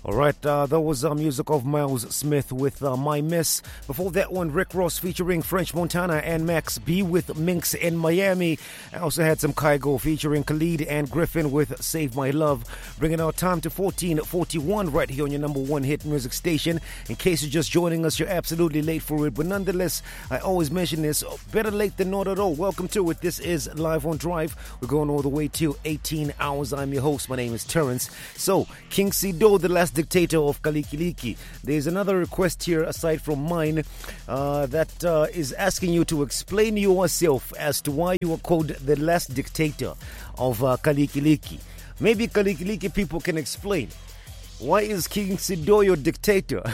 All right, that was music of Miles Smith with My Miss. Before that one, Rick Ross featuring French Montana and Max B with Minx in Miami. I also had some Kygo featuring Khalid and Griffin with Save My Love, bringing our time to 14:41 right here on your number one hit music station. In case you're just joining us, you're absolutely late for it, but nonetheless, I always mention this, better late than not at all. Welcome to it. This is Live on Drive. We're going all the way to 18 hours. I'm your host. My name is Terrence. So, King Sido, the last dictator of Kalikiliki. There's another request here aside from mine that is asking you to explain yourself as to why you are called the last dictator of Kalikiliki. Maybe Kalikiliki people can explain. Why is King Sido your dictator?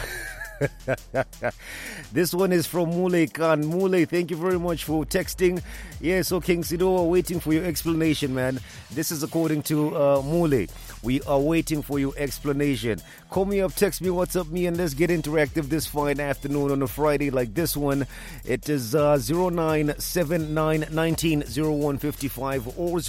This one is from Mule Khan. Mule, thank you very much for texting. Yeah, so King Sido, waiting for your explanation, man. This is according to Mule. We are waiting for your explanation. Call me up, text me, what's up, me, and let's get interactive this fine afternoon on a Friday like this one. It is 0979190155 or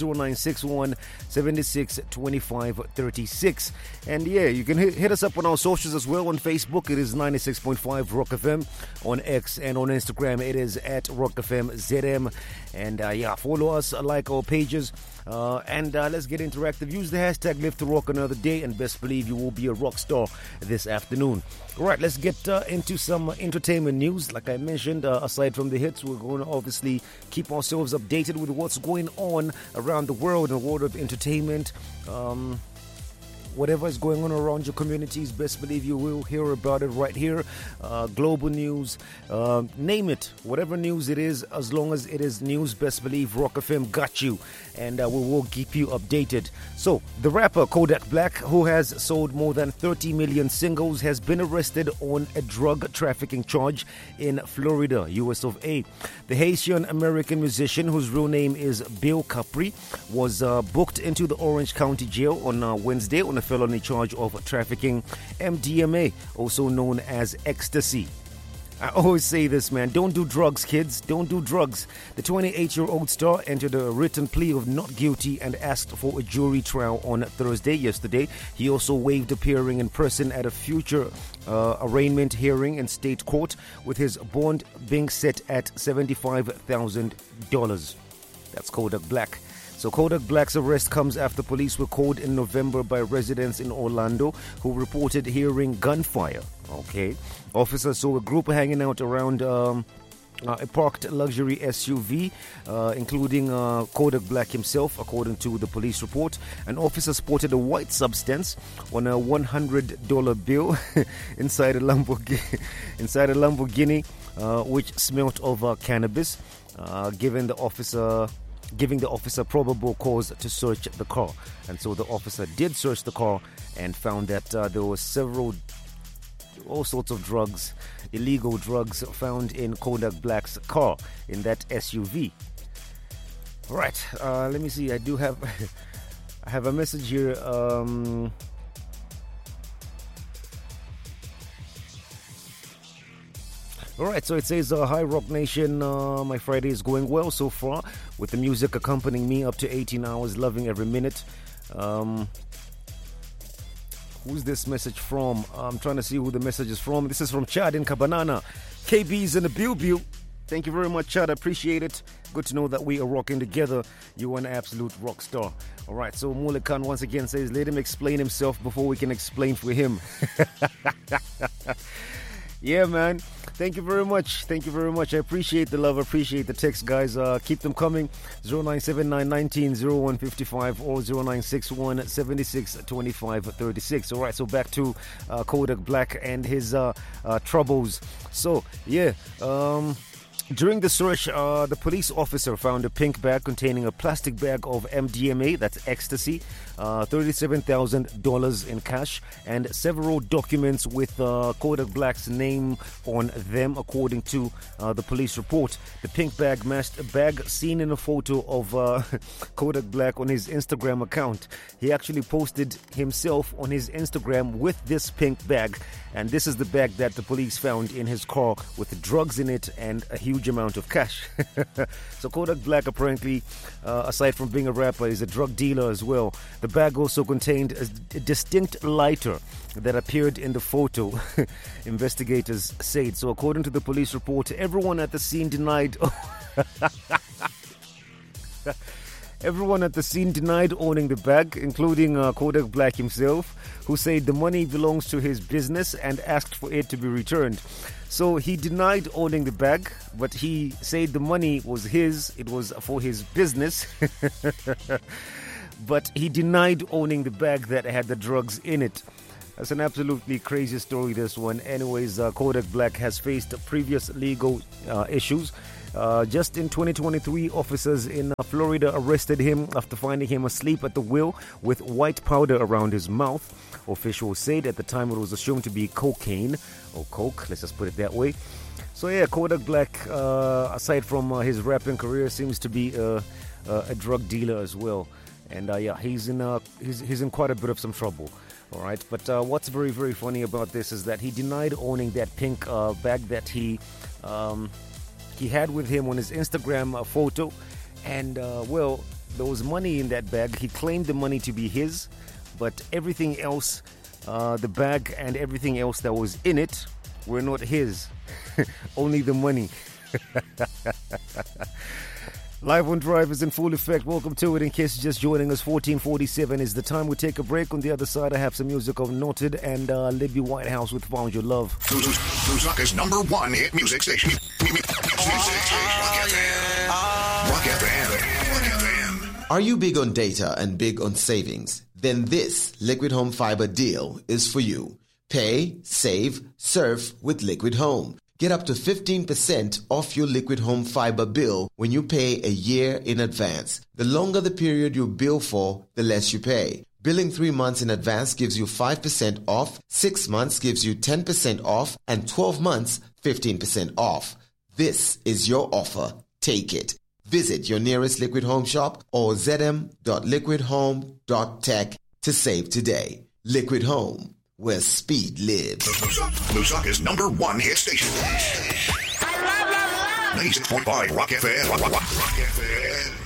0961762536. And yeah, you can hit us up on our socials as well. On Facebook, it is 96.5 Rock FM. On X and on Instagram, it is at Rock FM ZM. And yeah, follow us, like our pages. And let's get interactive. Use the hashtag Live to Rock another day, and best believe you will be a rock star this afternoon. All right, let's get into some entertainment news. Like I mentioned, aside from the hits, we're going to obviously keep ourselves updated with what's going on around the world in the world of entertainment. Whatever is going on around your communities, best believe you will hear about it right here. Global news, name it, whatever news it is, as long as it is news, best believe Rock FM got you, and we will keep you updated. So, the rapper Kodak Black, who has sold more than 30 million singles, has been arrested on a drug trafficking charge in Florida, US of A. The Haitian-American musician, whose real name is Bill Capri, was booked into the Orange County Jail on Wednesday on a felony charge of trafficking MDMA, also known as ecstasy. I always say this, man. Don't do drugs, kids. Don't do drugs. The 28-year-old star entered a written plea of not guilty and asked for a jury trial on Thursday, yesterday. He also waived appearing in person at a future arraignment hearing in state court, with his bond being set at $75,000. That's Kodak Black. So Kodak Black's arrest comes after police were called in November by residents in Orlando who reported hearing gunfire. Okay. Officers saw a group hanging out around a parked luxury SUV, including Kodak Black himself, according to the police report. An officer spotted a white substance on a $100 bill inside a Lamborghini, which smelt of cannabis, giving the officer probable cause to search the car. And so the officer did search the car and found that there were all sorts of drugs, illegal drugs, found in Kodak Black's car, in that SUV. All right, let me see. I have a message here. Alright, so it says, hi Rock Nation, my Friday is going well so far, with the music accompanying me up to 18 hours, loving every minute. Who's this message from? I'm trying to see who the message is from. This is from Chad in Cabanana. KB's in the Bill. Thank you very much, Chad. I appreciate it. Good to know that we are rocking together. You are an absolute rock star. Alright, so Mule Khan once again says, let him explain himself before we can explain for him. Yeah, man. Thank you very much. Thank you very much. I appreciate the love. I appreciate the text, guys. Keep them coming. 0979190155 or 0961762536. All right, so back to Kodak Black and his troubles. So, yeah. During the search, the police officer found a pink bag containing a plastic bag of MDMA, that's ecstasy, $37,000 in cash, and several documents with Kodak Black's name on them, according to the police report. The pink bag matched a bag seen in a photo of Kodak Black on his Instagram account. He actually posted himself on his Instagram with this pink bag, and this is the bag that the police found in his car with drugs in it and a huge huge amount of cash. So Kodak Black apparently, aside from being a rapper, is a drug dealer as well. The bag also contained a distinct lighter that appeared in the photo, investigators said. So according to the police report, everyone at the scene denied... Everyone at the scene denied owning the bag, including Kodak Black himself, who said the money belongs to his business and asked for it to be returned. So he denied owning the bag, but he said the money was his, it was for his business. But he denied owning the bag that had the drugs in it. That's an absolutely crazy story, this one. Anyways, Kodak Black has faced previous legal issues. Just in 2023, officers in Florida arrested him after finding him asleep at the wheel with white powder around his mouth. Officials said at the time it was assumed to be cocaine or coke, let's just put it that way. So yeah, Kodak Black, aside from his rapping career, seems to be a drug dealer as well. And yeah, he's in quite a bit of some trouble. All right, but what's very, very funny about this is that he denied owning that pink bag that he had with him on his Instagram photo. And, well, there was money in that bag. He claimed the money to be his, but everything else, the bag and everything else that was in it were not his. Only the money. Live on Drive is in full effect. Welcome to it. In case you're just joining us, 14:47 is the time. We take a break. On the other side, I have some music of Noted and Libby Whitehouse with Found Your Love. Lusaka's #1 hit music station. Rock FM. Are you big on data and big on savings? Then this Liquid Home Fiber deal is for you. Pay, save, surf with Liquid Home. Get up to 15% off your Liquid Home Fiber bill when you pay a year in advance. The longer the period you bill for, the less you pay. Billing 3 months in advance gives you 5% off, 6 months gives you 10% off, and 12 months, 15% off. This is your offer. Take it. Visit your nearest Liquid Home shop or zm.liquidhome.tech to save today. Liquid Home, where speed lives. Lusaka's #1 hit station. 96.5 Rock FM. Rock FM.